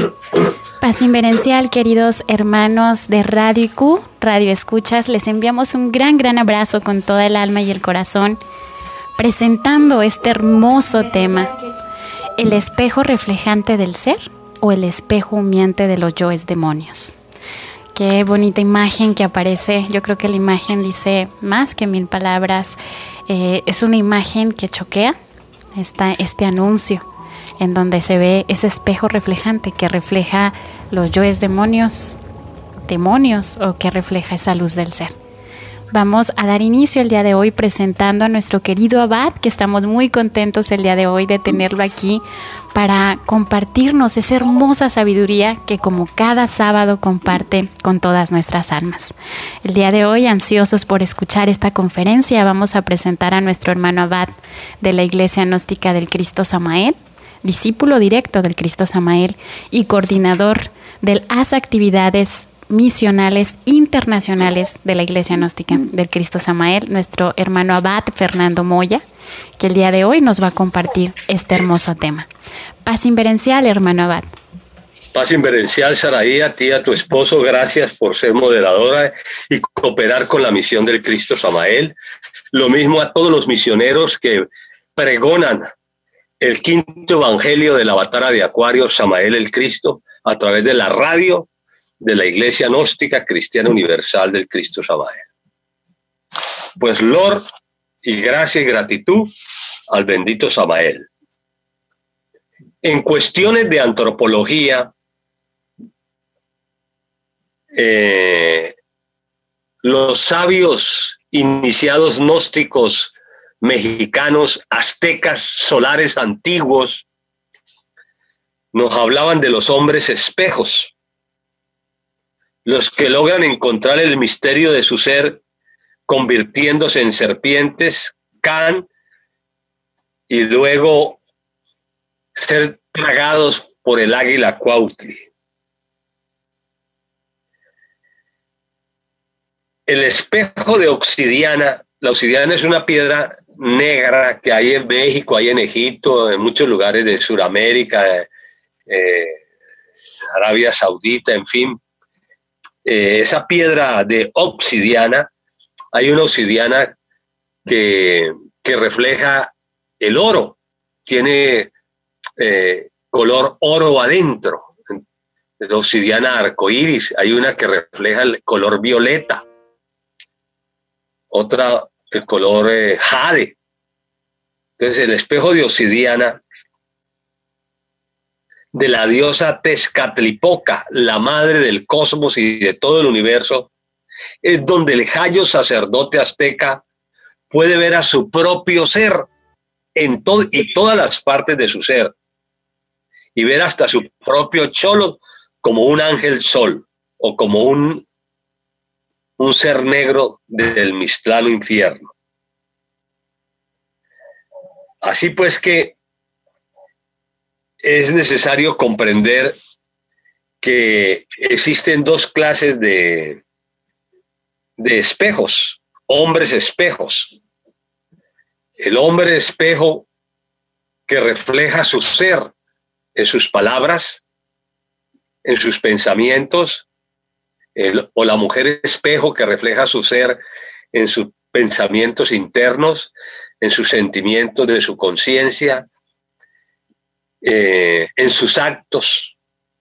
Paz inverencial, queridos hermanos de Radio IQ, Radio Escuchas, les enviamos un gran abrazo con toda el alma y el corazón, presentando este hermoso tema, ¿el espejo reflejante del ser o el espejo humeante de los yoes demonios? Qué bonita imagen que aparece. Yo creo que la imagen dice más que 1000 palabras. Es una imagen que choquea este anuncio en donde se ve ese espejo reflejante que refleja los yoes demonios o que refleja esa luz del ser. Vamos a dar inicio el día de hoy presentando a nuestro querido abad, que estamos muy contentos el día de hoy de tenerlo aquí para compartirnos esa hermosa sabiduría que como cada sábado comparte con todas nuestras almas. El día de hoy, ansiosos por escuchar esta conferencia, vamos a presentar a nuestro hermano abad de la Iglesia Gnóstica del Cristo Samael, discípulo directo del Cristo Samael y coordinador de las actividades misionales internacionales de la Iglesia Gnóstica del Cristo Samael, nuestro hermano abad Fernando Moya, que el día de hoy nos va a compartir este hermoso tema. Paz inverencial, hermano abad. Paz inverencial, Saraí, a ti y a tu esposo, gracias por ser moderadora y cooperar con la misión del Cristo Samael. Lo mismo a todos los misioneros que pregonan el quinto evangelio de la Batara de Acuario, Samael el Cristo, a través de la radio de la Iglesia Gnóstica Cristiana Universal del Cristo Samael. Pues Lord y gracia y gratitud al bendito Samael. En cuestiones de antropología, los sabios iniciados gnósticos mexicanos, aztecas, solares antiguos, nos hablaban de los hombres espejos, los que logran encontrar el misterio de su ser convirtiéndose en serpientes, can, y luego ser tragados por el águila Cuautli. El espejo de obsidiana, la obsidiana es una piedra negra que hay en México, hay en Egipto, en muchos lugares de Sudamérica, Arabia Saudita, en fin. Esa piedra de obsidiana, hay una obsidiana que refleja el oro, tiene color oro adentro. La obsidiana arcoíris, hay una que refleja el color violeta, otra el color jade. Entonces el espejo de obsidiana de la diosa Tezcatlipoca, la madre del cosmos y de todo el universo, es donde el jayo sacerdote azteca puede ver a su propio ser en todas las partes de su ser y ver hasta su propio cholo como un ángel sol o como un ser negro del Mixtlán infierno. Así pues que es necesario comprender que existen dos clases de espejos, hombres espejos. El hombre espejo que refleja su ser en sus palabras, en sus pensamientos, o la mujer espejo que refleja su ser en sus pensamientos internos, en sus sentimientos de su conciencia, en sus actos.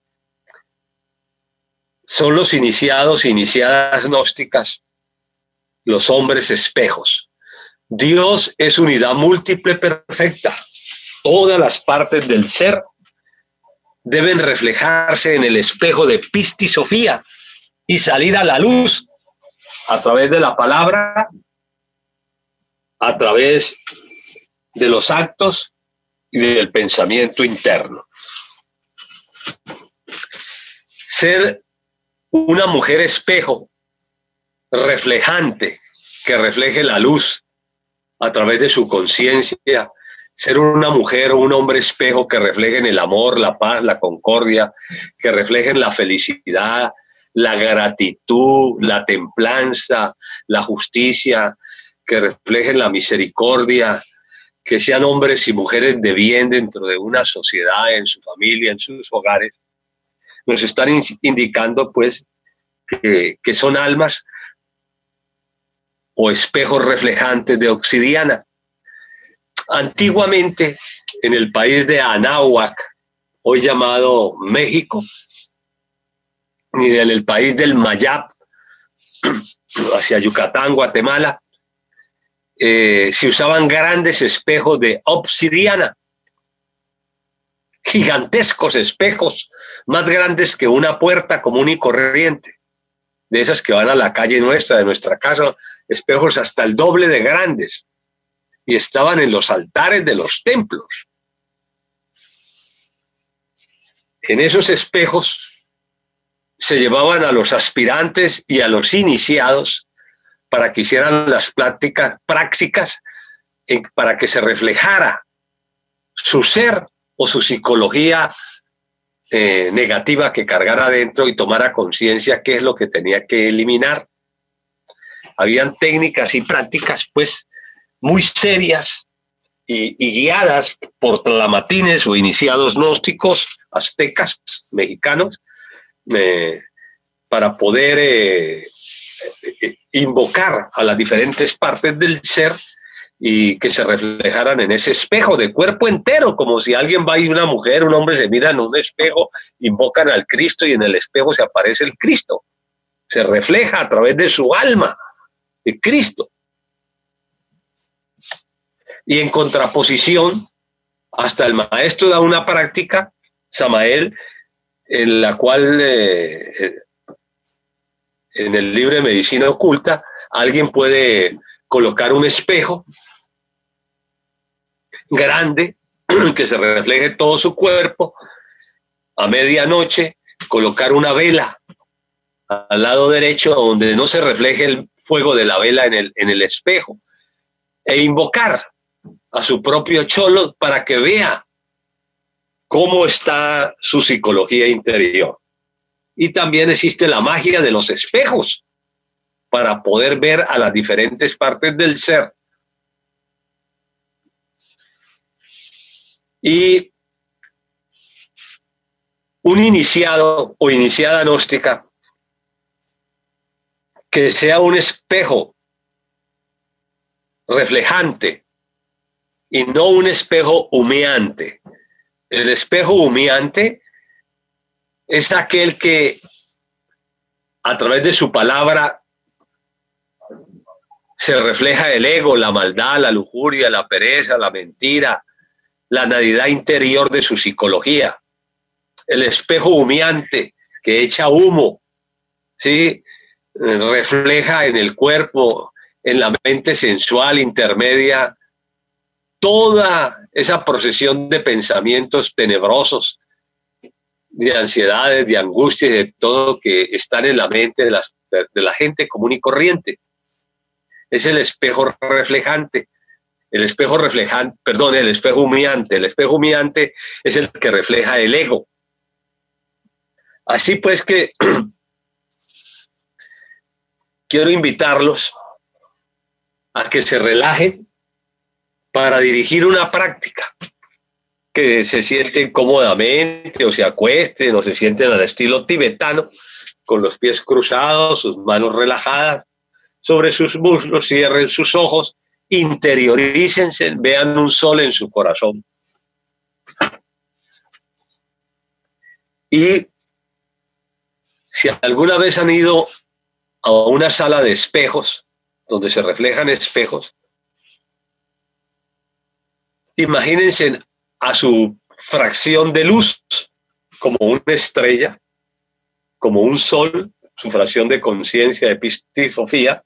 Son los iniciados e iniciadas gnósticas, los hombres espejos. Dios es unidad múltiple perfecta. Todas las partes del ser deben reflejarse en el espejo de Pisti Sofía y salir a la luz a través de la palabra, a través de los actos y del pensamiento interno. Ser una mujer espejo reflejante que refleje la luz a través de su conciencia, ser una mujer o un hombre espejo que reflejen el amor, la paz, la concordia, que reflejen la felicidad, la gratitud, la templanza, la justicia, que reflejen la misericordia, que sean hombres y mujeres de bien dentro de una sociedad, en su familia, en sus hogares. nos están indicando pues que son almas o espejos reflejantes de obsidiana. Antiguamente, en el país de Anáhuac, hoy llamado México, y en el país del Mayab, hacia Yucatán, Guatemala, se usaban grandes espejos de obsidiana, gigantescos espejos, más grandes que una puerta común y corriente, de esas que van a la calle nuestra, de nuestra casa, espejos hasta el doble de grandes, y estaban en los altares de los templos. En esos espejos se llevaban a los aspirantes y a los iniciados para que hicieran las prácticas para que se reflejara su ser o su psicología negativa que cargara adentro y tomara conciencia qué es lo que tenía que eliminar. Habían técnicas y prácticas pues muy serias y guiadas por tlamatines o iniciados gnósticos, aztecas, mexicanos, para poder invocar a las diferentes partes del ser y que se reflejaran en ese espejo de cuerpo entero, como si alguien va y una mujer, un hombre se mira en un espejo, invocan al Cristo y en el espejo se aparece el Cristo, se refleja a través de su alma, de Cristo. Y en contraposición, hasta el maestro da una práctica, Samael, en la cual en el libro de Medicina Oculta, alguien puede colocar un espejo grande que se refleje todo su cuerpo, a medianoche colocar una vela al lado derecho donde no se refleje el fuego de la vela en el espejo, e invocar a su propio cholo para que vea cómo está su psicología interior. Y también existe la magia de los espejos para poder ver a las diferentes partes del ser. Y un iniciado o iniciada gnóstica que sea un espejo reflejante y no un espejo humeante. El espejo humeante es aquel que a través de su palabra se refleja el ego, la maldad, la lujuria, la pereza, la mentira, la nadidad interior de su psicología. El espejo humeante que echa humo, ¿sí? Refleja en el cuerpo, en la mente sensual intermedia, toda esa procesión de pensamientos tenebrosos, de ansiedades, de angustias, de todo que están en la mente de la gente común y corriente. Es el espejo reflejante. El espejo humeante. El espejo humeante es el que refleja el ego. Así pues que quiero invitarlos a que se relajen para dirigir una práctica, que se sienten cómodamente o se acuesten o se sienten al estilo tibetano, con los pies cruzados, sus manos relajadas sobre sus muslos, cierren sus ojos, interiorícense, vean un sol en su corazón. Y si alguna vez han ido a una sala de espejos, donde se reflejan espejos, imagínense a su fracción de luz como una estrella, como un sol, su fracción de conciencia, de epistifofía,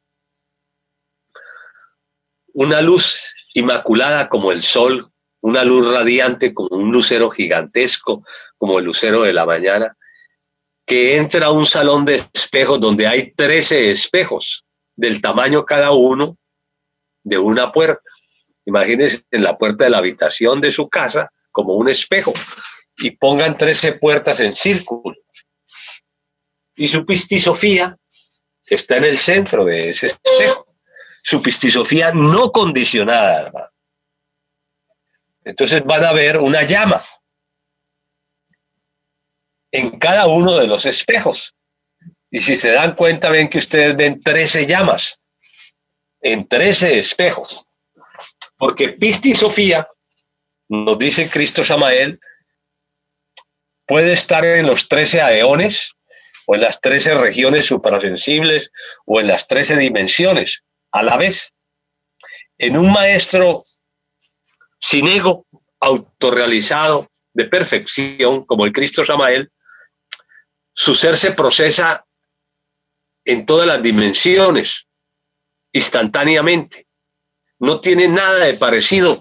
una luz inmaculada como el sol, una luz radiante como un lucero gigantesco, como el lucero de la mañana, que entra a un salón de espejos donde hay 13 espejos, del tamaño cada uno de una puerta. Imagínense en la puerta de la habitación de su casa como un espejo y pongan 13 puertas en círculo. Y su pistisofía está en el centro de ese espejo. Su pistisofía no condicionada, hermano. Entonces van a ver una llama en cada uno de los espejos. Y si se dan cuenta, ven que ustedes ven 13 llamas en 13 espejos. Porque Pistis Sofía, nos dice Cristo Samael, puede estar en los 13 aeones, o en las 13 regiones suprasensibles, o en las 13 dimensiones a la vez. En un maestro sin ego, autorrealizado, de perfección, como el Cristo Samael, su ser se procesa en todas las dimensiones, instantáneamente. No tiene nada de parecido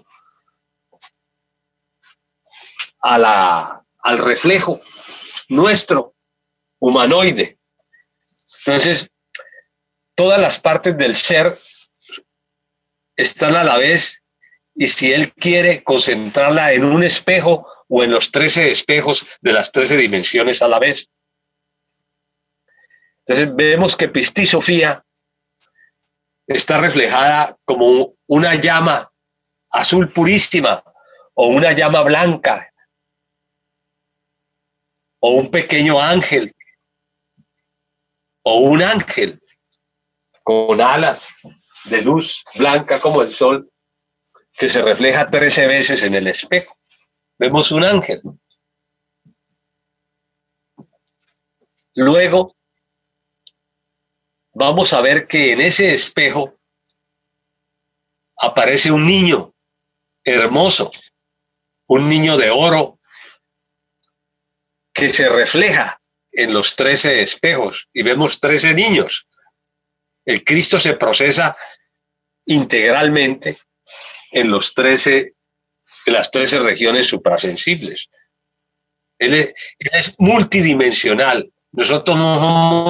al reflejo nuestro, humanoide. Entonces, todas las partes del ser están a la vez, y si él quiere concentrarla en un espejo o en los 13 espejos de las 13 dimensiones a la vez. Entonces vemos que Pistis Sofía está reflejada como una llama azul purísima, o una llama blanca, o un pequeño ángel, o un ángel con alas de luz blanca como el sol, que se refleja 13 veces en el espejo. Vemos un ángel. Luego vamos a ver que en ese espejo aparece un niño hermoso, un niño de oro, que se refleja en los 13 espejos, y vemos 13 niños. El Cristo se procesa integralmente en las 13 regiones suprasensibles. Él es multidimensional. Nosotros no somos